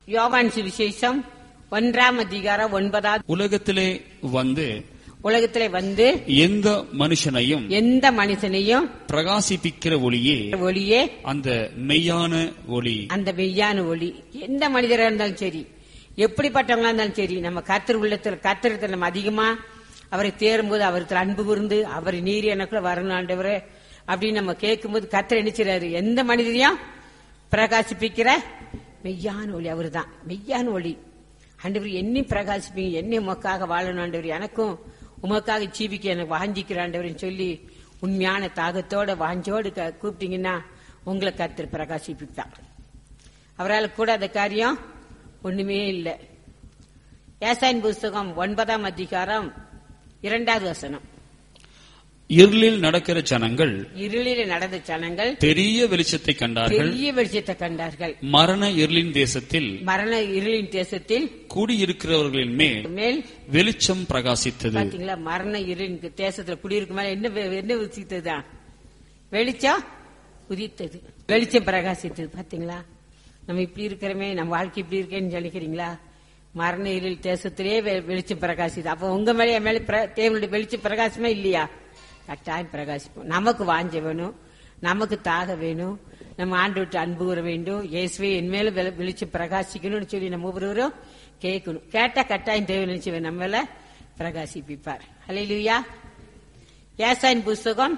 யோவான் சுவிசேஷம் 1:9. உலகத்திலே வந்து எந்த மனுஷனையும் பிரகாசிப்பிக்கிற ஒளியே அந்த மெய்யான ஒளி. எந்த மனிதரா இருந்தாலும் சரி, எப்படிப்பட்டவங்களா இருந்தாலும் சரி, நம்ம கர்த்தர் நம்ம அதிகமா அவரை தேரும்போது அவருக்கு அன்பு கூர்ந்து அவர் நீர் எனக்குள்ள வரணும் ஆண்டவரே அப்படின்னு நம்ம கேட்கும்போது கர்த்தர் நினைச்சாரு, எந்த மனிதரையும் பிரகாசிப்பிக்கிற மெய்யான ஒளி அவரு தான். மெய்யான ஒளி ஆண்டவர் என்னை பிரகாசிப்பீங்க, என்னை உமக்காக வாழணும் ஆண்டவர், எனக்கும் உமக்காக ஜீவிக்க எனக்கு வாஞ்சிக்கிற ஆண்டவர்னு சொல்லி உண்மையான தாகத்தோட வாஞ்சோடு கூப்பிட்டீங்கன்னா உங்களை கர்த்தர் பிரகாசிப்பிப்பார். அவரால் கூட அந்த காரியம் ஒண்ணுமே இல்லை. ஏசாயின் புஸ்தகம் 9:2. இருளில் நடக்கிற ஜனங்கள் பெரிய வெளிச்சத்தை கண்டார்கள். மரண இருளின் தேசத்தில் கூடியிருக்கிறவர்களின் மேல் வெளிச்சம் பிரகாசித்தது. பாத்தீங்களா, மரண இருளின் தேசத்தில் குடியிருக்கும் மேல என்ன உதித்ததுதான்? வெளிச்சம் உதித்தது, வெளிச்சம் பிரகாசித்தது. பாத்தீங்களா, நம்ம இப்படி இருக்கிறோமே, நம்ம வாழ்க்கை இப்படி இருக்கேன்னு நினைக்கிறீங்களா? மரண இருள் தேசத்திலே வெளிச்சம் பிரகாசித்தது. அப்ப உங்க மேல என் மேல தேவனுடைய வெளிச்சம் பிரகாசமே இல்லையா? கட்டாயம் பிரகாசிப்போம். நமக்கு வாஞ்ச வேணும், நமக்கு தாக வேணும், நம்ம ஆண்டவர்கிட்ட அன்பு கூற வேண்டும். இயேசுவே என் மேல வெளிச்சம் பிரகாசிக்கணும்னு சொல்லி நம்ம ஒவ்வொருவரும் கேட்கணும். கேட்டா கட்டாயம் தேவன் நினைச்சு நம்ம மேல பிரகாசிப்பார். ஹல்லேலூயா. ஏசாயின் புஸ்தகம்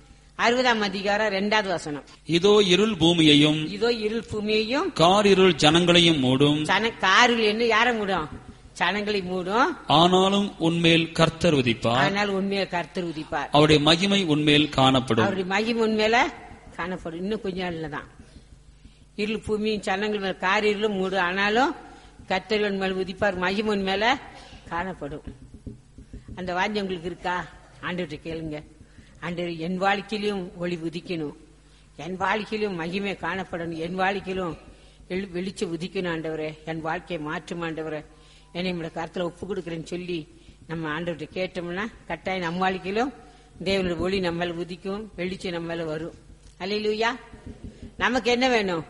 60:2. இதோ இருள் பூமியையும் காரிருள் ஜனங்களையும் மூடும். காரில் என்ன யார மூடும்? ஜனங்களை மூடும். ஆனாலும் உன்மேல் கர்த்தர் உதிப்பார். அவருடைய மகிமை உன்மேல் காணப்படும். இன்னும் கொஞ்சம் நாள்லதான் இருள் பூமியும் ஜனங்கள் மேல காரிருளும் மூடும். ஆனாலும் கர்த்தர் உன் மேல உதிப்பார், மகிமை உன் மேல காணப்படும். அந்த வாஞ்சி உங்களுக்கு இருக்கா? ஆண்டவர்கிட்ட கேளுங்க. ஆண்டவர், என் வாழ்க்கையிலும் ஒளி உதிக்கணும், என் வாழ்க்கையிலும் மகிமை காணப்படணும், என் வாழ்க்கையிலும் வெளிச்சம் உதிக்கணும் ஆண்டவரே, என் வாழ்க்கையை மாற்றும் ஆண்டவரே, என்னை நம்மளோட கருத்துல ஒப்பு கொடுக்குறேன்னு சொல்லி நம்ம ஆண்டவர்கிட்ட கேட்டோம்னா கட்டாயம் நம்ம வாழ்க்கையிலும் தேவனுடைய ஒளி நம்ம மேல உதிக்கும், வெளிச்சம் நம்ம மேல வரும். அல்லேலூயா. நமக்கு என்ன வேணும்?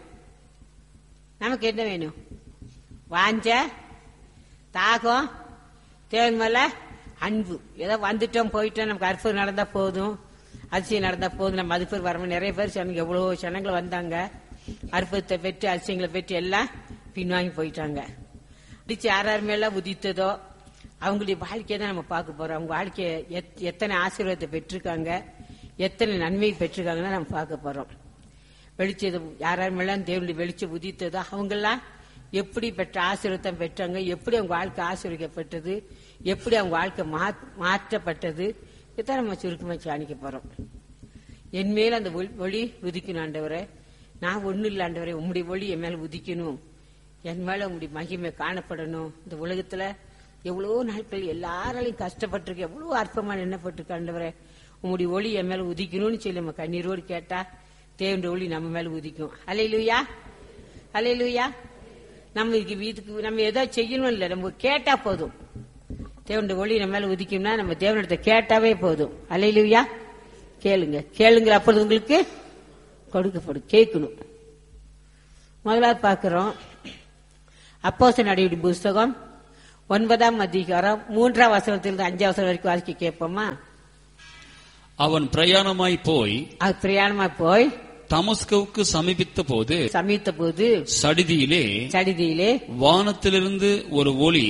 வாஞ்ச, தாகம், தேவன் மேல அன்பு. ஏதோ வந்துட்டோம் போயிட்டோம், நமக்கு அற்புதம் நடந்தா போதும், அதிசயம் நடந்தா போதும், நம்ம அது பேர் வரணும். நிறைய பேர் சொன்னாங்க, எவ்வளவு ஜனங்கள் வந்தாங்க, அற்புதத்தை பெற்று அதிசயங்களை பெற்று எல்லாம் பின்வாங்கி போயிட்டாங்க. யார் மேல உதித்ததோ அவங்களுடைய வாழ்க்கையை தான் நம்ம பார்க்க போறோம். அவங்க வாழ்க்கைய எத்தனை ஆசீர்வாதத்தை பெற்றிருக்காங்க, எத்தனை நன்மை பெற்றிருக்காங்கன்னு நம்ம பார்க்க போறோம். வெளிச்சம் யார் மேல தேவனுடைய வெளிச்சம் உதித்ததோ அவங்கெல்லாம் எப்படி பெற்ற ஆசீர்வாதத்தை பெற்றாங்க, எப்படி அவங்க வாழ்க்கை ஆசீர்வதிக்கப்பட்டது, எப்படி அவங்க வாழ்க்கை மாற்றப்பட்டது, இதான் நம்ம சுருக்கமா தியானிக்க போறோம். என் மேல அந்த ஒளி உதிக்கணும் ஆண்டவரே, நான் ஒண்ணும் இல்லை ஆண்டவரே, உம்முடைய ஒளி என் மேல உதிக்கணும், என் மேல உங்களுடைய மகிமை காணப்படணும். இந்த உலகத்துல எவ்வளவு நாட்கள் எல்லாராலையும் கஷ்டப்பட்டிருக்கு, எவ்வளவு அற்பமான எண்ணப்பட்டிருக்கு ஆண்டவரே, உங்களுடைய ஒளி என் மேல உதிக்கணும்னு சொல்லி நம்ம கண்ணீரோடு கேட்டா தேவனுடைய ஒளி நம்ம மேல உதிக்கும். அல்லேலூயா, அல்லேலூயா. நம்ம வீட்டுக்கு நம்ம ஏதோ செய்யணும் இல்ல, நம்ம கேட்டா போதும், தேவனுடைய ஒளி நம்ம மேல உதிக்கும்னா நம்ம தேவனிடத்தை கேட்டாவே போதும். அல்லேலூயா. கேளுங்க அப்பொழுது உங்களுக்கு கொடுக்கப்படும். கேட்கணும். முதலாவது பார்க்கிறோம் அப்போஸ்தலர் நடவடிக்கைகளின் புஸ்தகம் 9:3 வரைக்கும் வாசிக்க கேட்போமா? அவன் பிரயாணமாய் போய் தமஸ்குவுக்கு சமீபித்த போது சடிதியிலே வானத்திலிருந்து ஒரு ஒளி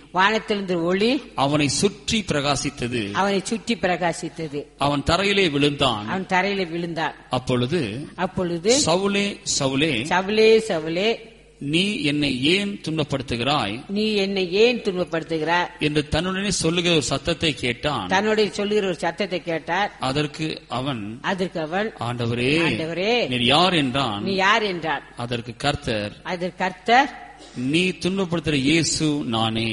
அவனை சுற்றி பிரகாசித்தது. அவன் தரையிலே விழுந்தான். அப்பொழுது சவுலே சவுலே நீ என்னை ஏன் துன்பப்படுத்துகிறாய் என்று தன்னுடனே சொல்லுகிற ஒரு சத்தத்தை கேட்டான். அதற்கு அவன் ஆண்டவரே நீர் யார் என்றான். அதற்கு கர்த்தர் நீ துன்பப்படுத்துற இயேசு நானே.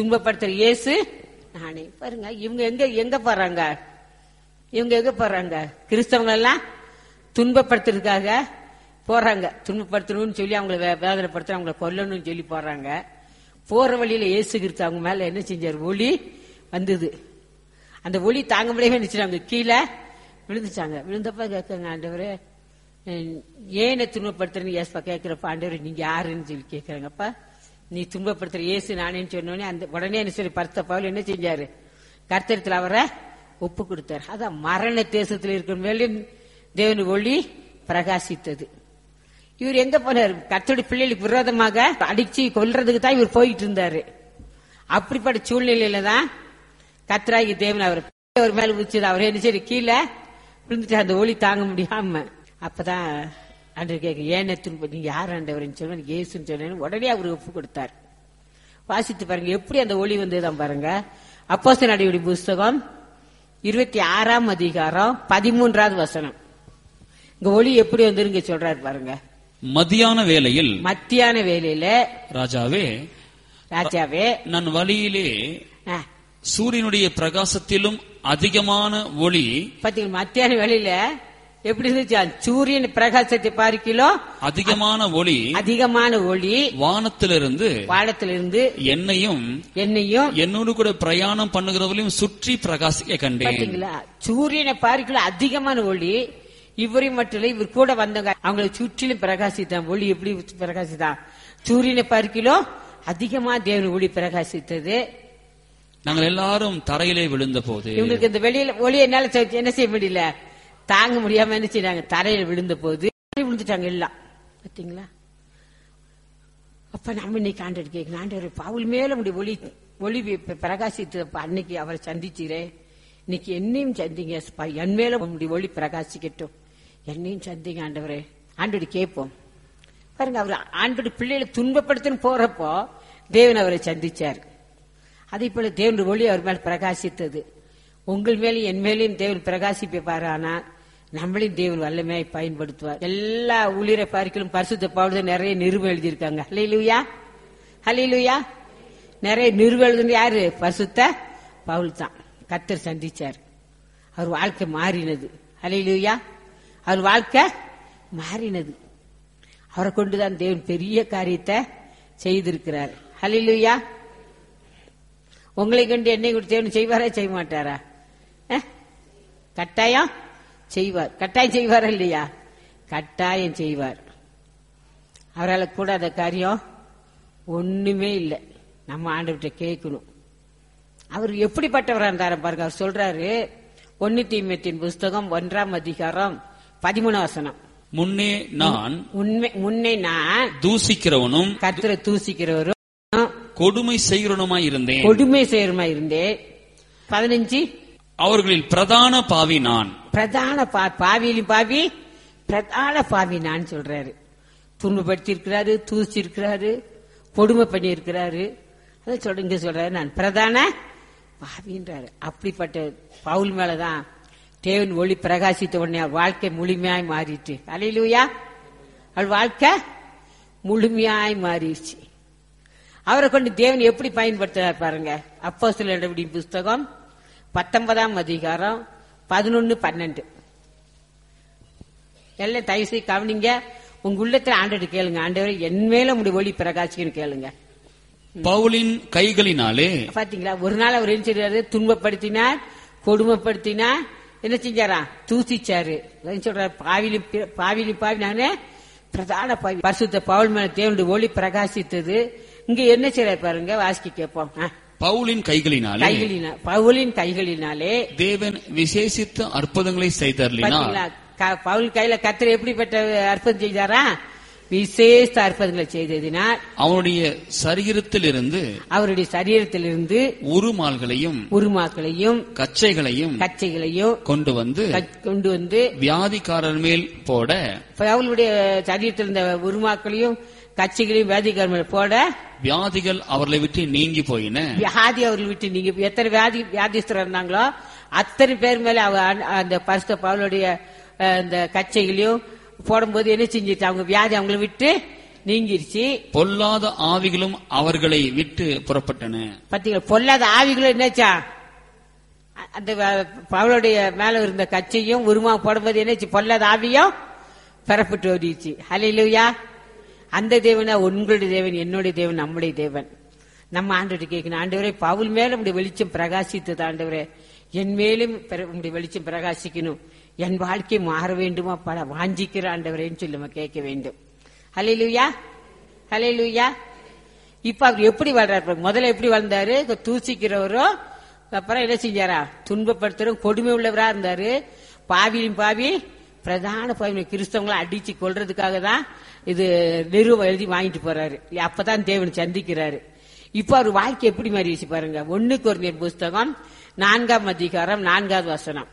பாருங்க, இவங்க எங்க போறாங்க? கிறிஸ்தவங்க எல்லாம் துன்பப்படுத்துறதுக்காக போறாங்க. துன்பப்படுத்தணும்னு சொல்லி அவங்களை வேதனைப்படுத்த, அவங்களை கொல்லணும்னு சொல்லி போறாங்க. போற வழியில இயேசு கிறிஸ்து அவங்க மேல என்ன செஞ்சாரு? ஒளி வந்தது. அந்த ஒளி தாங்க முடியாம நினைச்சாங்க, கீழே விழுந்துச்சாங்க. விழுந்தப்ப கேட்காங்க, ஆண்டவரே ஏன் துன்பப்படுத்துறேன்னு ஏசப்பா கேட்கிறப்ப, ஆண்டவரே நீங்க யாருன்னு சொல்லி கேட்கறாங்கப்பா. நீ துன்பப்படுத்துற இயேசு நானேன்னு சொன்னோடனே அந்த உடனே என்ன சொல்லி பரிசுத்த பவுல் என்ன செஞ்சாரு? கர்த்தரிடத்தில் அவரை ஒப்பு கொடுத்தார். அதான் மரண தேசத்தில் இருக்கிற மேலும் தேவன் ஒளி பிரகாசித்தது. இவர் எங்க போனார்? கர்த்தருடைய பிள்ளைகளுக்கு விரோதமாக அடிச்சு கொல்றதுக்கு தான் இவர் போயிட்டு இருந்தாரு. அப்படிப்பட்ட சூழ்நிலையில தான் கர்த்தராகி தேவன் அவர் மேல உச்சது. அவர் என்ன சரி கீழே விழுந்துட்டு அந்த ஒளி தாங்க முடியாம அப்பதான் ஆண்டவர் கேட்க, ஏன் நீங்க யார் ஆண்டவர்னு சொன்ன, இயேசுன்னு சொன்ன உடனே அவர் ஒப்பு கொடுத்தார். வாசித்து பாருங்க எப்படி அந்த ஒளி வந்ததுதான் பாருங்க. அப்போஸ்தலர் நடவடிக்கைகளின் புஸ்தகம் 26ஆம் அதிகாரம் 13வது வசனம். இங்க ஒளி எப்படி வந்துருங்க சொல்றாரு பாருங்க. மத்தியான வேளையில ராஜாவே நான் வழியிலே சூரியனுடைய பிரகாசத்திலும் அதிகமான ஒளி. பாத்தீங்க மத்தியான வேளையில எப்படி இருந்துச்சு? சூரியன் பிரகாசத்தை பார்க்கிலோ அதிகமான ஒளி வானத்திலிருந்து என்னையும் என்னோடு கூட பிரயாணம் பண்ணுகிறவர்களையும் சுற்றி பிரகாசிக்க கண்டேன். சூரியனை பார்க்கிலோ அதிகமான ஒளி இவரையும் மட்டும் இல்ல, இவர் கூட வந்தவங்க அவங்களை சுற்றிலும் பிரகாசித்தான். ஒளி எப்படி பிரகாசித்தான்? சூரியனை பார்க்கிலோ அதிகமா தேவன் ஒளி பிரகாசித்தது. நாங்கள் எல்லாரும் தரையிலே விழுந்த போது இவங்களுக்கு இந்த வெளியில ஒளி என்னால என்ன செய்ய முடியல, தாங்க முடியாம என்ன செய்யறாங்க, தரையில விழுந்த போது விழுந்துட்டாங்க எல்லாம். பாத்தீங்களா? அப்ப நம்ம இன்னைக்கு ஆண்டவர் கேட்கணும், ஆண்டவர் பவுல் மேல ஒளி ஒளி பிரகாசித்து அன்னைக்கு அவரை சந்திச்சுறே, இன்னைக்கு என்னையும் சந்திங்க, என் மேல ஒளி பிரகாசிக்கட்டும், என்னையும் சந்திங்க ஆண்டவரே. ஆண்டவர் கேட்போம் பாருங்க. அவர் ஆண்டவர் பிள்ளைகளை துன்பப்படுத்துன்னு போறப்போ தேவன் அவரை சந்திச்சார். அதே போல தேவன் ஒளி அவர் மேல் பிரகாசித்தது. உங்கள் மேலும் என் மேலையும் தேவன் பிரகாசிப்பாரு. ஆனா நம்மளையும் தேவன் வல்லமையை பயன்படுத்துவார். எல்லா ஊழியரை பார்க்கலும் பரிசுத்த பவுல் நிறைய நிருபம் எழுதியிருக்காங்க. ஹல்லேலூயா. நிறைய நிருபம் எழுதுன யாரு? பரிசுத்த பவுல் தான். கர்த்தர் சந்திச்சார், அவர் வாழ்க்கை மாறினது. ஹல்லேலூயா. அவர் வாழ்க்கை மாறினது. அவரை கொண்டுதான் தேவன் பெரிய காரியத்தை செய்திருக்கிறார். ஹல்லேலூயா. உங்களை கொண்டு என்னை கொண்டு தேவன் செய்வாரா செய்ய மாட்டாரா? கட்டாயம் செய்வார். கட்டாயம் செய்வாரா இல்லையா? கட்டாயம் செய்வார். அவரால் கூடாத காரியம் ஒண்ணுமே இல்லை. நம்ம ஆண்டவர்கிட்ட கேட்கணும். அவர் எப்படிப்பட்டவரா இருந்தார பாருங்க. அவர் சொல்றாரு 1 தீமோத்தேயுவின் புஸ்தகம் 1ஆம் அதிகாரம் 13 வசனம். முன்னே நான் தூசிக்கிறவனும் கர்த்தரை தூசிக்கிறவரும் கொடுமை செய்கிறவனுமாய் இருந்தேன். 15 அவர்களில் பிரதான பாவி நான். பிரதான பாவி நான் சொல்றாரு. துன்பப்படுத்தி இருக்கிறாரு, தூசி இருக்கிறாரு, கொடுமை பண்ணி இருக்கிறாரு. அதை சொல்லுங்க சொல்றாரு, நான் பிரதான பாவின்றாரு. அப்படிப்பட்ட பவுல் மேலதான் தேவன் ஒளி பிரகாசித்த உடனே வாழ்க்கை முழுமையாய் மாறிட்டு. அல்லேலூயா. அவள் வாழ்க்கை முழுமையாய் மாறிடுச்சு. அவரை கொண்டு தேவன் எப்படி பயன்படுத்தினார் பாருங்க. அப்போஸ்தலர் நடவடிக்கைகளின் புஸ்தகம் 19ஆம் அதிகாரம் 11-12. எல்லாம் தயவு செய்து கவனிங்க. உங்க உள்ளத்துல ஆண்டவர் கேளுங்க, ஆண்டவரே என் மேல உங்களுடைய ஒளி பிரகாசிக்கன்னு கேளுங்க. பவுலின் கைகளினாலே பாத்தீங்களா, ஒரு நாள் அவர் என்ன செய்றாரு? துன்பப்படுத்தினார், கொடுமைப்படுத்தினார், என்ன செஞ்சாரா? தூசிச்சாரு. சொல்றாரு, பாவி நானே பிரதான பாவி. பரிசுத்த பவுல் மேல தேவனுடைய ஒளி பிரகாசித்தது. இங்க என்ன செய்யறாரு பாருங்க, வாசிக்க கேட்போம். பவுலின் கைகளினாலே தேவன் விசேஷித்த அற்புதங்களை செய்தார். பவுல் கையில கர்த்தர் எப்படிப்பட்ட அற்புதம் செய்தாரா? விசேஷ அற்புதங்களை செய்ததினால் அவருடைய சரீரத்திலிருந்து உருமால்களையும் கச்சைகளையும் கொண்டு வந்து வியாதிக்காரர் மேல் போட, அவளுடைய சரீரத்தில் இருந்த உருமாக்களையும் கட்சிகளையும் வியாதிக்காரர் மேல் போட, வியாதிகள் அவர்களை விட்டு நீங்கி போயின. வியாதி அவர்களை விட்டு நீங்கி, எத்தனை வியாதிஸ்தர் இருந்தாங்களோ அத்தனை பேர் மேல அந்த பரிசுத்த பவுலுடைய அந்த கச்சைகளையும் போடும்போது என்ன செஞ்சிட்டு அவங்க வியாதி அவங்களை விட்டு நீங்கிருச்சு. பொல்லாத ஆவிகளும் அவர்களை விட்டு புறப்பட்டன. பாத்தீங்களா, பொல்லாத ஆவிகளும் என்னச்சா அந்த பவுலுடைய மேல இருந்த கச்சையும் உருமா போடும்போது என்னச்சு, பொல்லாத ஆவியும் பெறப்பட்டு ஓடிச்சு. ஹல்லேலூயா. அந்த தேவனா உங்களுடைய தேவன், என்னுடைய தேவன், நம்முடைய தேவன். நம்ம ஆண்டவரை கேட்கணும், ஆண்டவரே பவுல் மேல உங்களுடைய வெளிச்சம் பிரகாசித்தது, ஆண்டவரே என் மேலும் உங்களுடைய வெளிச்சம் பிரகாசிக்கணும், என் வாழ்க்கை மாற வேண்டுமா பல வாஞ்சிக்கிற ஆண்டவரேன்னு சொல்லி நம்ம கேட்க வேண்டும். ஹல்லேலூயா. ஹல்லேலூயா. இப்ப அவர் எப்படி வாழ்றாரு? முதல்ல எப்படி வாழ்ந்தாரு? தூசிக்கிறவரும், அப்புறம் என்ன செஞ்சாரா? துன்பப்படுத்துறோம், கொடுமை உள்ளவரா இருந்தாரு. பாவியும் பாவி, பிரதான பாவி கிறிஸ்தவங்களை அடிச்சு கொள்றதுக்காக தான் இது நிறுவனம் எழுதி வாங்கிட்டு போறாரு. அப்பதான் தேவனை சந்திக்கிறாரு. இப்ப அவர் வாழ்க்கை எப்படி மாறிடுச்சு பாருங்க. 1 கொரிந்தியர் புஸ்தகம் 4ஆம் அதிகாரம் 4வது வசனம்.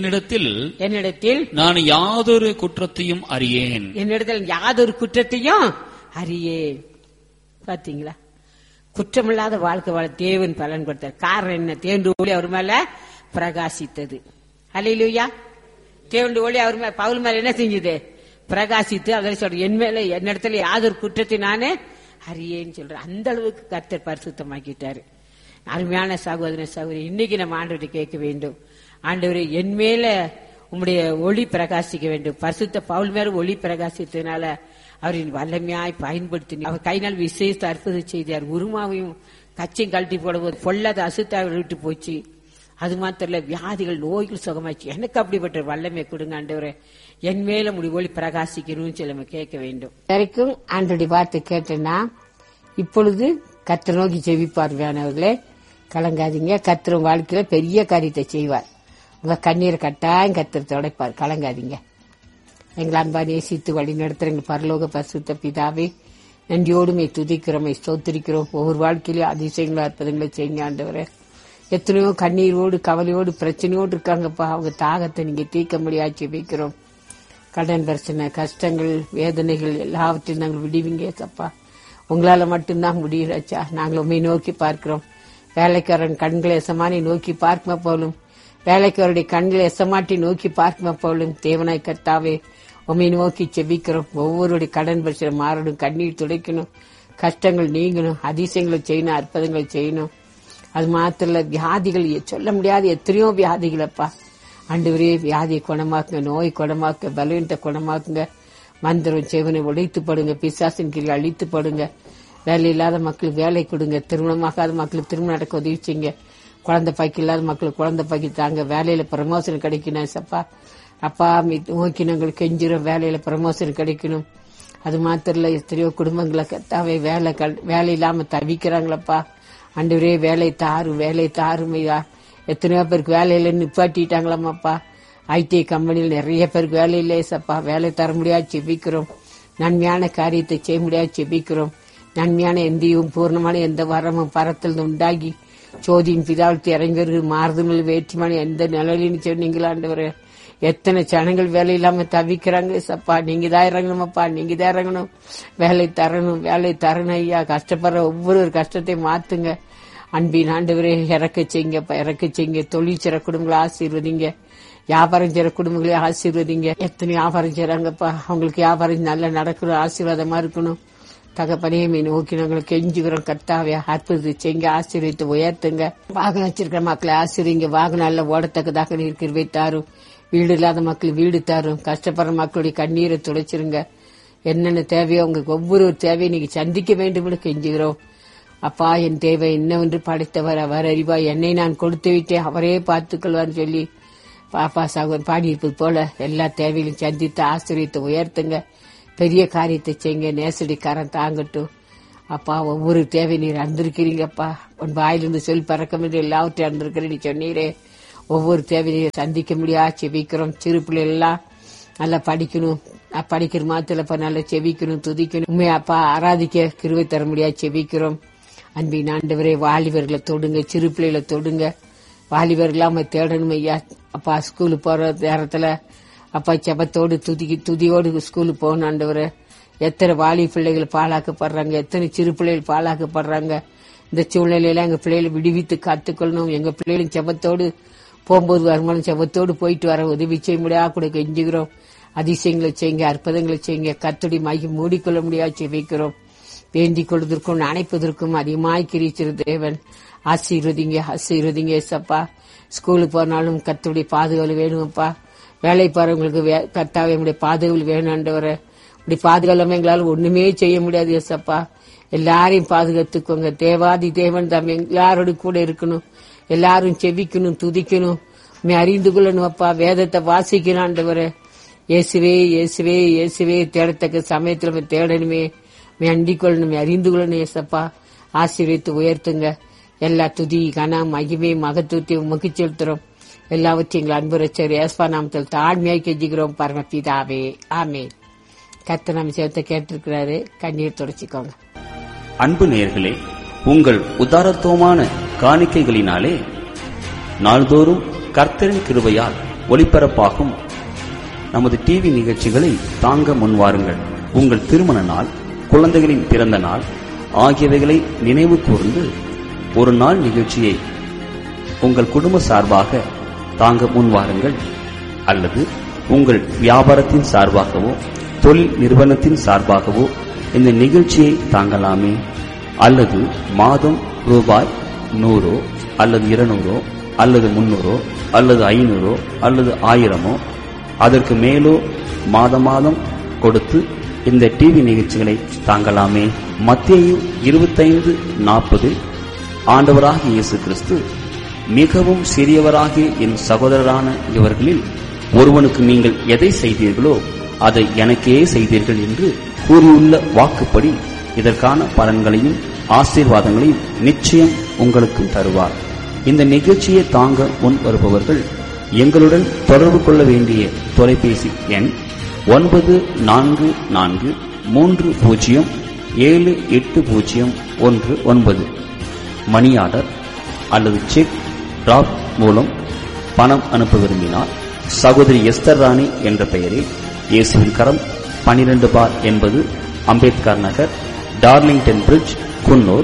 என்னிடத்தில் நான் யாதொரு குற்றத்தையும் அறியேன். என்னிடத்தில் யாதொரு குற்றத்தையும் அறியேன். பாத்தீங்களா? குற்றமில்லாத வாழ்க்கை வாழ தேவன் பலன் கொடுத்தார். காரணம் என்ன? தேவனுடைய ஒளி அவர் மேல பிரகாசித்தது. அல்லேலூயா. தேவனுடைய ஒளி அவர் மேல, பவுல் மேல என்ன செஞ்சது? பிரகாசித்து. அதில் சொல்ற, என் மேல என்னிடத்துல யாதொரு குற்றத்தை நானே அறியேன்னு சொல்றேன். அந்த அளவுக்கு கர்த்தர் பரிசுத்தமாக்கிட்டாரு. அருமையான சகோதர சகோதரி, இன்னைக்கு நம்ம ஆண்டவரை கேட்க வேண்டும். ஆண்டவரே, என் மேல உம்முடைய ஒளி பிரகாசிக்க வேண்டும். பரிசுத்த பவுல் மேல ஒளி பிரகாசித்ததுனால அவரின் வல்லமையாய் பயன்படுத்தி அவர் கைனால் விசேஷ அற்புதம் செய்தார். உருமாவையும் கச்சையும் கழட்டி போடும்போது பொல்லாத அசுத்தாவை விட்டு போச்சு. அது மாத்திரம் இல்ல, வியாதிகள் நோய்கள் சுகமாச்சு. எனக்கு அப்படிப்பட்ட வல்லமை கொடுங்க ஆண்டவரே, என் மேல முடி ஒளி பிரகாசிக்கணும்னு சொல்லி நம்ம கேட்க வேண்டும். வரைக்கும் ஆண்டோடைய வார்த்தை கேட்டேன்னா இப்பொழுது கர்த்தர் நோக்கி ஜெபிப்பார். வேணவர்களே, கலங்காதீங்க. கர்த்தர் வாழ்க்கையில பெரிய காரியத்தை செய்வார். உங்க கண்ணீரை கட்டாயம் கர்த்தர் துடைப்பார். கலங்காதீங்க. எங்களை அன்பா நேசித்து வழி நடத்துற எங்கள் பரலோக பரிசுத்த பிதாவே, நன்றியோடுமே துதிக்கிறோமே ஸ்தோத்திரிக்கிறோம். ஒவ்வொரு வாழ்க்கையிலும் அதிசயங்களா அற்புதங்களை செய்யுங்க ஆண்டவரே. எத்தனையோ கண்ணீரோடு கவலையோடு பிரச்சனையோடு இருக்காங்கப்பா. அவங்க தாகத்தை நீங்க தீர்க்க முடியாது ஜெபிக்கிறோம். கடன் பிரச்சனை, கஷ்டங்கள், வேதனைகள் எல்லாவற்றையும் நாங்கள் விடுவீங்க சப்பா. உங்களால மட்டும்தான் முடியலச்சா. நாங்கள் உண்மை நோக்கி பார்க்கிறோம். வேலைக்காரன் கண்களை எசமானி நோக்கி பார்க்குமா போலும், வேலைக்காரருடைய கண்களை எசமாட்டி நோக்கி பார்க்குமா போலும். தேவனாய் கர்த்தாவே, உண்மை நோக்கி செபிக்கிறோம். ஒவ்வொருடைய கடன் பிரச்சனை மாறணும், கண்ணீர் துடைக்கணும், கஷ்டங்கள் நீங்கணும், அதிசயங்களை செய்யணும், அற்புதங்களை செய்யணும். அது மாத்திர வியாதிகள் சொல்ல முடியாத எத்தனையோ வியாதிகளப்பா. ஆண்டவரே, வியாதியை குணமாக்குங்க, நோய் குணமாக்குங்க, பலவீனத்தை குணமாக்குங்க. மந்திரம் செவனை உடைத்து படுங்க, பிசாசின் கீழ் அழித்து படுங்க. வேலை இல்லாத மக்களுக்கு வேலை கொடுங்க, திருமணமாகாத மக்களுக்கு திருமணம் நடக்க உதவி செய்யுங்க. குழந்தை பாக்கி இல்லாத மக்களுக்கு குழந்தை பாக்கி தாங்க. வேலையில ப்ரமோஷன் கிடைக்கணும் சப்பா. அப்பா நோக்கி நாங்கள் கெஞ்சிரும், வேலையில ப்ரமோஷன் கிடைக்கணும். அது மாத்திரம் எத்தனையோ குடும்பங்களை கத்தாவே வேலை இல்லாம தவிக்கிறாங்களப்பா. ஆண்டவரே, வேலை தாரும், வேலை தாருமையா. எத்தனையோ பேருக்கு வேலையில நிப்பாட்டிட்டாங்களாமாப்பா. ஐடி கம்பெனியில் நிறைய பேருக்கு வேலை இல்லையே சப்பா. வேலை தர முடியாது செபிக்கிறோம். நன்மையான காரியத்தை செய்ய முடியாது செபிக்கிறோம். நன்மையான எந்தையும் பூர்ணமான எந்த வரமும் பரத்தில் உண்டாகி சோதியின் பிதாவத்தை இறங்கி வருகிற மாறுதல் வேற்றுமான எந்த நிலையிலும் சொன்னீங்களா ஆண்டவரே. எத்தனை ஜனங்கள் வேலை இல்லாம தவிக்கிறாங்க சப்பா. நீங்க தான் இறங்கணுமப்பா, நீங்க தான் இறங்கணும். வேலை தரணும், வேலை தரணும் ஐயா. கஷ்டப்படுற ஒவ்வொரு கஷ்டத்தை மாத்துங்க. அன்பின் ஆண்டவரே, இறக்க செய்யுங்கப்பா, இறக்க செய்யுங்க. தொழில் செய்ற குடும்பங்களை ஆசீர்வதிங்க, வியாபாரம் செய்ற குடும்பங்களே ஆசீர்வதிங்க. எத்தனை வியாபாரம் செய்றாங்கப்பா, அவங்களுக்கு வியாபாரம் நல்லா நடக்கணும், ஆசீர்வாதமா இருக்கணும். தகப்பனே, நோக்கி நாங்கள் கெஞ்சுகிறோம் கர்த்தாவே. அற்புதத்தை செய்யுங்க, ஆசீர்வதித்து உயர்த்துங்க. வாகனம் வச்சிருக்கிற மக்களை ஆசீர்வதிங்க. வாகனம் நல்ல ஓடத்தக்கதாக இருக்கிறவை தாரும். வீடு இல்லாத மக்கள் வீடு தாரும். கஷ்டப்படுற மக்களுடைய கண்ணீரை துடைச்சிருங்க. என்னென்ன தேவையோ உங்களுக்கு ஒவ்வொரு தேவையை நீங்க சந்திக்க வேண்டும் என்று கெஞ்சுகிறோம். அப்பா, என் தேவை என்னவென்று படைத்தவர் அவர் அறிவாய். என்னை நான் கொடுத்து விட்டேன், அவரே பார்த்துக்கொள்வார்னு சொல்லி பாப்பா சகோதரன் பாடியிருப்பது போல எல்லா தேவைகளையும் சந்தித்து ஆசிரியத்தை உயர்த்துங்க. பெரிய காரியத்தை செய்யுங்க. நேசடிக்காரன் தாங்கட்டும். அப்பா, ஒவ்வொரு தேவை நீர் அறிந்திருக்கிறீங்கப்பா. உன் வாயிலிருந்து சொல் பறக்கம் என்று எல்லாவற்றையும் அறிந்திருக்கிறேன் நீ சொன்னீரே. ஒவ்வொரு தேவையை சந்திக்க முடியாது செபிக்கிறோம். சிறு பிள்ளைகள் எல்லாம் நல்லா படிக்கணும், படிக்கிற மாத்திரப்பா நல்லா செபிக்கணும், துதிக்கணும். உண்மையா அப்பா ஆராதிக்க கிருபை தர முடியாது செபிக்கிறோம். அன்பின் ஆண்டவரே, வாலிபர்களை தொடுங்க, சிறு பிள்ளைகளை தொடுங்க. வாலிபர்களாம தேடணும் ஐயா. அப்பா, ஸ்கூலுக்கு போற நேரத்துல அப்பா செபத்தோடு துதியோடு ஸ்கூலுக்கு போகணும் ஆண்டவரே. எத்தனை வாலி பிள்ளைகள் பாழாக்கப்படுறாங்க, எத்தனை சிறு பிள்ளைகள் பாழாக்கப்படுறாங்க. இந்த சூழ்நிலையில எங்க பிள்ளைகளை விடுவித்து காத்துக்கொள்ளணும். எங்க பிள்ளைகளும் செபத்தோடு போகும்போது வருமானம் செபத்தோடு போயிட்டு வர உதவி செய்ய முடியாது கூட கெஞ்சுகிறோம். அதிசயங்களை செய்யுங்க, அற்புதங்களை செய்யுங்க. கர்த்தருடைய மையை மூடிக்கொள்ள முடியாது செபிக்கிறோம். வேண்டிக் கொள்வதற்கும் நினைப்பதற்கும் அதிகமாய் கிரிச்சிரு தேவன். ஆசீர்வதிங்க, ஆசீர்வதிங்க ஏசப்பா. ஸ்கூலுக்கு போனாலும் கர்த்தருடைய பாதுகாவல் வேணும்ப்பா. வேலை போறவங்களுக்கு கர்த்தாவே நம்முடைய பாதுகாவல் வேணும் ஆண்டவரே. இப்படி பாதுகாவலாம எங்களால ஒண்ணுமே செய்ய முடியாது ஏசப்பா. எல்லாரையும் பாதுகாத்துக்கோங்க. தேவாதி தேவன் தாம் எல்லாரோடு கூட இருக்கணும். எல்லாரும் செவிக்கணும், துதிக்கணும், அறிந்து கொள்ளணும் அப்பா. வேதத்தை வாசிக்கணும் ஆண்டவரே. இயேசுவே இயேசுவே இயேசுவே தேடத்தக்க சமயத்துல தேடணுமே, அண்டிக் கொள்ளணும், அறிந்து கொள்ளணும் ஏசப்பா. ஆசீர்வதித்து உயர்த்துங்க. எல்லா துதி கன மகிமை மகத்துவத்தையும் உமக்கு செலுத்துறோம். எல்லாவற்றையும் எங்கள் அன்பு ரட்சகர் இயேசுவின் நாமத்தில் தாழ்மையாய் கெஞ்சுகிறோம் பரமபிதாவே, ஆமென். கர்த்தர் நம்ம ஜெபத்தை கேட்டிருக்கிறாரு. கண்ணீர் துடைச்சிக்கோங்க. அன்பு நேயர்களே, உங்கள் உதாரத்துவமான காணிக்கைகளினாலே நாள்தோறும் கர்த்தரின் கிருபையால் ஒளிபரப்பாகும் நமது டிவி நிகழ்ச்சிகளை தாங்க முன்வாருங்கள். உங்கள் திருமண நாள், குழந்தைகளின் பிறந்த நாள் ஆகியவைகளை நினைவு கூர்ந்து ஒரு நாள் நிகழ்ச்சியை உங்கள் குடும்ப சார்பாக தாங்க முன்வாருங்கள். அல்லது உங்கள் வியாபாரத்தின் சார்பாகவோ தொழில் நிறுவனத்தின் சார்பாகவோ இந்த நிகழ்ச்சியை தாங்கலாமே. அல்லது மாதம் ரூபாய் 100 அல்லது 200 அல்லது 300 அல்லது 500 அல்லது 1000 அதற்கு மேலோ மாதம் மாதம் கொடுத்து இந்த டிவி நிகழ்ச்சிகளை தாங்கலாமே. மத்தேயு 25:40 ஆண்டவராகிய இயேசு கிறிஸ்து, மிகவும் சிறியவராகிய என் சகோதரரான இவர்களில் ஒருவனுக்கு நீங்கள் எதை செய்தீர்களோ அதை எனக்கே செய்தீர்கள் என்று கூறியுள்ள வாக்குப்படி இதற்கான பலன்களையும் ஆசீர்வாதங்களையும் நிச்சயம் உங்களுக்கு தருவார். இந்த நிகழ்ச்சியை தாங்க முன் வருபவர்கள் எங்களுடன் தொடர்பு கொள்ள வேண்டிய தொலைபேசி எண் 9443078019. மணி ஆர்டர் அல்லது செக் டிராப் மூலம் பணம் அனுப்ப விரும்பினால் சகோதரி எஸ்தர் ராணி என்ற பெயரில் இயேசுவின் கரம் 12/80 அம்பேத்கர் நகர், டார்லிங்டன் பிரிட்ஜ், குன்னூர்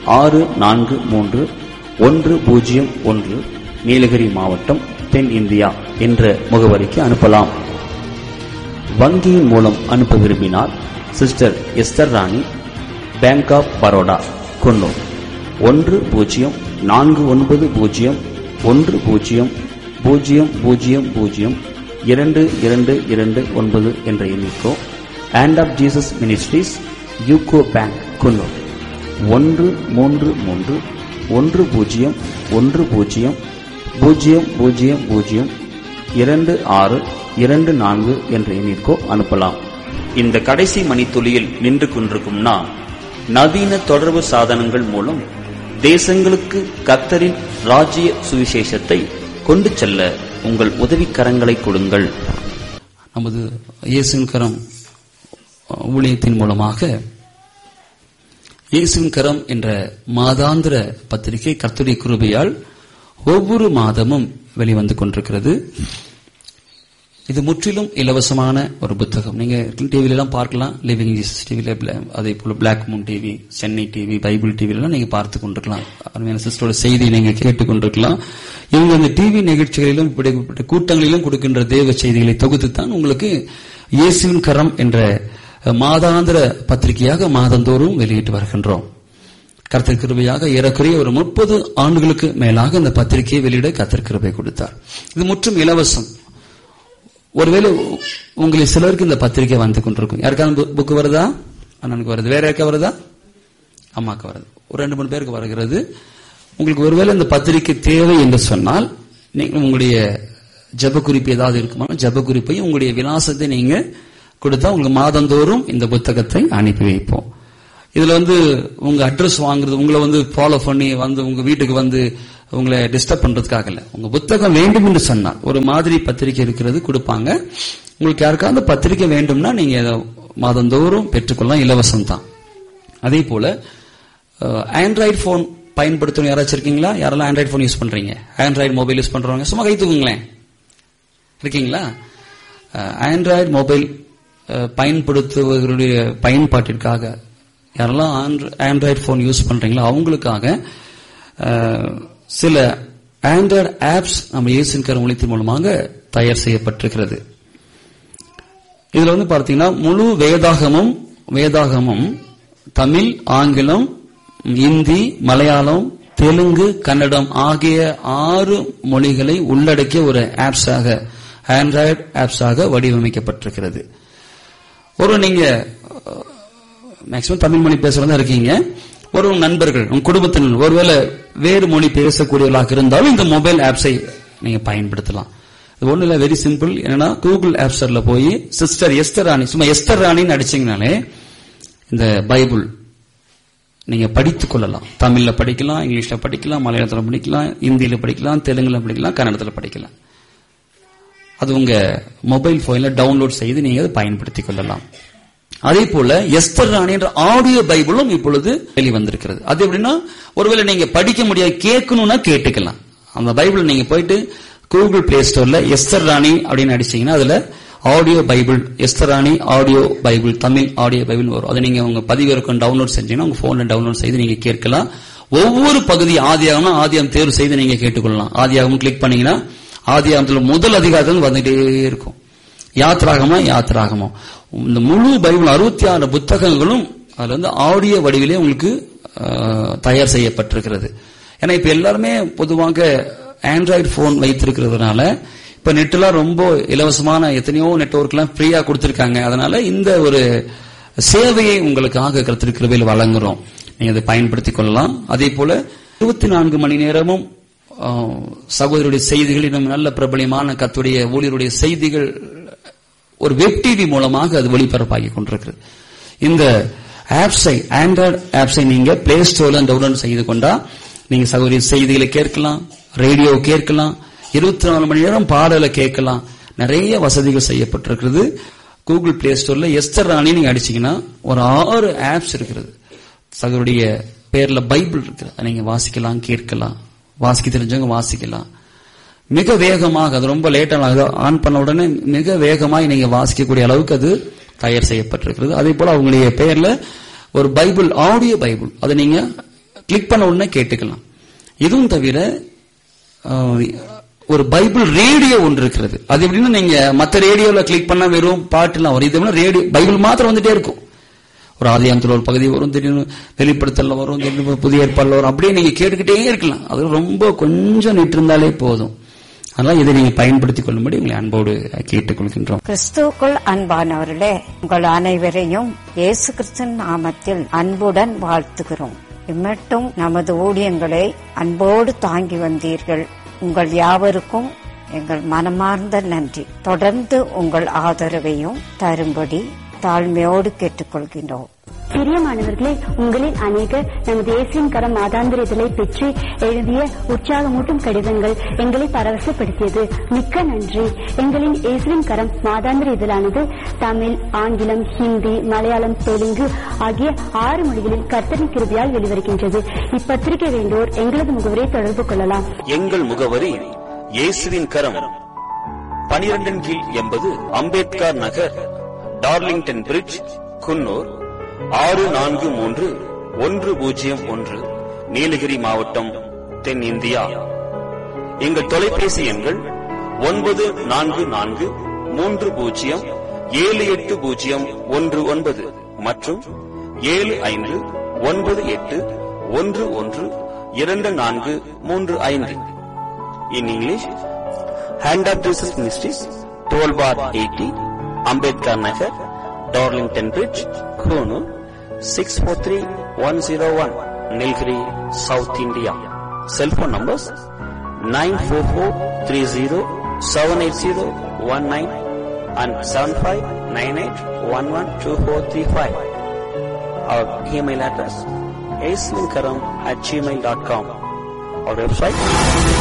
643101, நீலகிரி மாவட்டம், தென் இந்தியா என்ற முகவரிக்கு அனுப்பலாம். வங்கியின் மூலம் அனுப்ப விரும்பினால் sister Esther Rani, bank of Baroda, Coonoor 1049002229 என்ற எண்ணிக்கோ, hand of Jesus ministries, UCO bank, Coonoor 13310002624 என்ற எண்ணிற்கோ அனுப்பலாம். இந்த கடைசி மணித்துளியில் நின்று கொண்டிருக்கும் நாம் நவீன தொடர்பு சாதனங்கள் மூலம் தேசங்களுக்கு கர்த்தரின் ராஜ்ய சுவிசேஷத்தை கொண்டு செல்ல உங்கள் உதவிக்கரங்களை கொடுங்கள். நமது இயேசுவின் கரம் ஊழியத்தின் மூலமாக இயேசுவின் கரம் என்ற மாதாந்திர பத்திரிகை கர்த்தருடைய கிருபையால் ஒவ்வொரு மாதமும் வெளிவந்து கொண்டிருக்கிறது. இது முற்றிலும் இலவசமான ஒரு புத்தகம். நீங்க டிவில எல்லாம் பார்க்கலாம். லிவிங் ஜீசஸ் டிவில, அதே போல black Moon TV, Chennai TV, Bible TV எல்லாம் நீங்க பார்த்து கொண்டிருக்கலாம். அருமையான சிஸ்டரோட செய்தியை நீங்க கேட்டுக் கொண்டிருக்கலாம். இவங்க அந்த டிவி நிகழ்ச்சிகளிலும் இப்படிப்பட்ட கூட்டங்களிலும் கொடுக்கின்ற தேவ செய்திகளை தொகுத்துத்தான் உங்களுக்கு இயேசுவின் கரம் என்ற மாதாந்திர பத்திரிகையாக மாதந்தோறும் வெளியிட்டு வருகின்றோம். கர்த்தர் கிருபையாக ஏறக்குறைய ஒரு 30 ஆண்டுகளுக்கு மேலாக இந்த பத்திரிகையை வெளியிட கர்த்தர் கிருபை கொடுத்தார். இது முற்றும் இலவசம். ஒருவேளை உங்களில் சிலருக்கு இந்த பத்திரிகை வந்து கொண்டிருக்கும். யாருக்காவது புக்கு வருதா? அண்ணனுக்கு வருது. வேற யாருக்கா வருதா? அம்மாக்கு வருது. ஒரு 2-3 பேருக்கு வருகிறது. உங்களுக்கு ஒருவேளை இந்த பத்திரிகை தேவை என்று சொன்னால் நீங்கள் உங்களுடைய ஜப குறிப்பு ஏதாவது இருக்குமா, ஜப குறிப்பையும் உங்களுடைய விலாசத்தை நீங்க கொடுத்தா உங்களுக்கு மாதந்தோறும் இந்த புத்தகத்தை அனுப்பி வைப்போம். இதுல உங்க அட்ரஸ் வாங்குறது, உங்களை ஃபாலோ பண்ணி உங்க வீட்டுக்கு உங்களை டிஸ்டர்ப் பண்றதுக்காக இல்ல. உங்க புத்தகம் வேண்டும் என்று சொன்னால் ஒரு மாதிரி பத்திரிகை இருக்கிறது கொடுப்பாங்க. உங்களுக்கு யாருக்காவது பத்திரிகை வேண்டும்னா நீங்க மாதந்தோறும் பெற்றுக்கொள்ளலாம், இலவசம் தான். அதே போல ஆண்ட்ராய்டு போன் பயன்படுத்தணும் யாராச்சும் இருக்கீங்களா? யாரெல்லாம் ஆண்ட்ராய்டு போன் யூஸ் பண்றீங்க? ஆண்ட்ராய்டு மொபைல் யூஸ் பண்றவங்க சும்மா கை தூக்குங்களேன். இருக்கீங்களா? ஆண்ட்ராய்டு மொபைல் பயன்படுத்துவர்களுடைய பயன்பாட்டிற்காக யாரெல்லாம் ஆண்ட்ராய்டு போன் யூஸ் பண்றீங்களோ அவங்களுக்காக சில ஆண்ட்ராய்டு ஆப்ஸ் நம்ம இயேசுவின் கரம் ஊழியத்தின் மூலமாக தயார் செய்யப்பட்டிருக்கிறது. இதுல பார்த்தீங்கன்னா முழு வேதாகமும் தமிழ், ஆங்கிலம், இந்தி, மலையாளம், தெலுங்கு, கன்னடம் ஆகிய 6 மொழிகளை உள்ளடக்கிய ஒரு ஆப்ஸாக, ஆண்ட்ராய்டு ஆப்ஸாக வடிவமைக்கப்பட்டிருக்கிறது. நீங்க மேக்சிமம் தமிழ் மொழி பேசுறதா இருக்கீங்க. ஒரு நண்பர்கள், உங்க குடும்பத்தினர் ஒருவேளை வேறு மொழி பேசக்கூடியவர்களாக இருந்தாலும் இந்த மொபைல் ஆப்ஸை நீங்க பயன்படுத்தலாம். இது ஒண்ணு இல்ல, வெரி சிம்பிள். என்னன்னா கூகுள் ஆப் ஸ்டோர்ல போய் சிஸ்டர் எஸ்தர் ராணி, சும்மா எஸ்தர் ராணின்னு அடிச்சீங்கனாலே இந்த பைபிள் நீங்க படித்துக் கொள்ளலாம். தமிழ்ல படிக்கலாம், இங்கிலீஷ்ல படிக்கலாம், மலையாளத்துல படிக்கலாம், இந்தியில படிக்கலாம், தெலுங்குல படிக்கலாம், கன்னடத்துல படிக்கலாம். அது உங்க மொபைல் போன்ல டவுன்லோட் செய்து நீங்க அதை பயன்படுத்திக் கொள்ளலாம். அதே போல எஸ்தர் ராணி என்ற ஆடியோ பைபிளும் இப்பொழுது வெளிவந்திருக்கிறது. அது எப்படின்னா, ஒருவேளை நீங்க படிக்க முடியாது, கேட்கணும்னா கேட்டுக்கலாம். அந்த பைபிள் நீங்க போயிட்டு கூகுள் பிளே ஸ்டோர்ல எஸ்தர் ராணி அப்படின்னு அடிச்சீங்கன்னா அதுல ஆடியோ பைபிள், எஸ்தர் ராணி audio Bible, Tamil audio Bible வரும். அதை நீங்க உங்க பதிவிறக்கம் டவுன்லோட் செஞ்சீங்கன்னா உங்க போன்ல டவுன்லோட் செய்து நீங்க கேட்கலாம். ஒவ்வொரு பகுதி ஆதியாகமம் தேர்வு செய்து நீங்க கேட்டுக்கொள்ளலாம். ஆதியாகமம் கிளிக் பண்ணீங்கன்னா ஆதியாகமத்துல முதல் அதிகாரத்தில் வந்துட்டே இருக்கும். யாத்திராகமம் இந்த முழு பைபிள் 66 புத்தகங்களும் அதுல ஆடியோ வடிவிலே உங்களுக்கு தயார் செய்யப்பட்டிருக்கிறது. ஏன்னா இப்ப எல்லாருமே பொதுவாக ஆண்ட்ராய்டு போன் வைத்திருக்கிறதுனால இப்ப நெட்லாம் ரொம்ப இலவசமான எத்தனையோ நெட்வொர்க் எல்லாம் ஃப்ரீயா கொடுத்திருக்காங்க. அதனால இந்த ஒரு சேவையை உங்களுக்காக கர்த்தர் கிருபையில் வழங்குறோம். நீங்க அதை பயன்படுத்திக் கொள்ளலாம். அதே போல 24 மணி நேரமும் சகோதரருடைய செய்திகள், இன்னும் நல்ல பிரபலியமான கர்த்தருடைய ஊழியருடைய செய்திகள் ஒரு வெப் டிவி மூலமாக அது ஒளிபரப்பாகி கொண்டிருக்கிறது. இந்த ஆப்ஸை, ஆண்ட்ராய்டு ஆப்ஸை நீங்க பிளே ஸ்டோர்ல டவுன்லோட் செய்து கொண்டா நீங்க சகோதரி செய்திகளை கேட்கலாம், ரேடியோ கேட்கலாம், 24 மணி நேரம் பாடலை கேட்கலாம். நிறைய வசதிகள் செய்யப்பட்டிருக்கிறது. கூகுள் பிளே ஸ்டோர்ல எஸ்தர் ராணி நீங்க அடிச்சீங்கன்னா ஒரு 6 ஆப்ஸ் இருக்கிறது. சகோதரிய பேர்ல பைபிள் இருக்கு, நீங்க வாசிக்கலாம், கேட்கலாம். வாசிக்க தெரிஞ்சவங்க வாசிக்கலாம். மிக வேகமாக, அது ரொம்ப லேட்டாக ஆன் பண்ண உடனே மிக வேகமாக நீங்க வாசிக்கக்கூடிய அளவுக்கு அது தயார் செய்யப்பட்டிருக்கிறது. அதே போல அவங்களுடைய பெயர்ல ஒரு பைபிள், ஆடியோ பைபிள், அதை நீங்க கிளிக் பண்ண உடனே கேட்டுக்கலாம். இதுவும் தவிர ஒரு பைபிள் ரேடியோ ஒன்று இருக்கிறது. அது எப்படின்னா, நீங்க மற்ற ரேடியோல கிளிக் பண்ணா வெறும் பாட்டுலாம் வரும். இது ரேடியோ பைபிள் மாத்திரம் வந்துட்டே இருக்கும். ஒரு ஆதியாகமத்துல ஒரு பகுதி வரும், திடீர்னு வெளிப்படுத்தல வரும், திடீர்னு புதிய ஏற்பாடுல வரும். அப்படியே நீங்க கேட்டுக்கிட்டே இருக்கலாம். அது ரொம்ப கொஞ்சம் நிட்டு இருந்தாலே போதும். அதனால இதை நீங்க பயன்படுத்திக் கொள்ளும்படி உங்களை அன்போடு கேட்டுக்கொள்கின்றோம். கிறிஸ்துவுக்குள் அன்பானவர்களே, உங்கள் அனைவரையும் இயேசு கிறிஸ்துவின் நாமத்தில் அன்புடன் வாழ்த்துகிறோம். இம்மட்டும் நமது ஊழியங்களை அன்போடு தாங்கி வந்தீர்கள். உங்கள் யாவருக்கும் எங்கள் மனமார்ந்த நன்றி. தொடர்ந்து உங்கள் ஆதரவையும் தரும்படி தாழ்மையோடு கேட்டுக்கொள்கின்றோம். பிரியமானவர்களே, உங்களில் அநேகர் நமது இயேசுவின் கரம் மாதாந்திர இதழை பெற்று எழுதிய உற்சாகமூட்டும் கடிதங்கள் எங்களை பரவசப்படுத்தியது. மிக்க நன்றி. எங்களின் இயேசுவின் கரம் மாதாந்திர இதழானது தமிழ், ஆங்கிலம், ஹிந்தி, மலையாளம், தெலுங்கு ஆகிய 6 மொழிகளில் கர்த்தரின் கிருபையால் வெளிவருகின்றது. இப்பத்திரிகை வேண்டோர் எங்களது முகவரியை தொடர்பு கொள்ளலாம். எங்கள் முகவரி இயேசுவின் கரம், 12 கீழ் 80 அம்பேத்கர் நகர், டார்லிங்டன் பிரிட்ஜ், குன்னூர் 643101, நீலகிரி மாவட்டம், தென்னிந்தியா. எங்கள் தொலைபேசி எண்கள் 9430780119 மற்றும் 7598112435. In English, Hand of Jesus Ministries, 12/80, Ambedkar Nagar, Darlington Bridge, Konoor, 643101, Nilgiri, South India. Cell phone numbers 944307801 and 7598112435. Our email address aswinkaram@gmail.com. Our website